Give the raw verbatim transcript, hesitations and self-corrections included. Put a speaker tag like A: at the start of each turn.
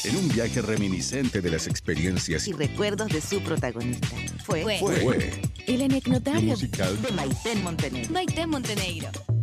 A: en un viaje reminiscente de las experiencias
B: y recuerdos de su protagonista. Fue,
C: Fue.
A: fue
C: El anecdotario
A: musical
B: de Maiten Montenegro.
C: Maite Montenegro.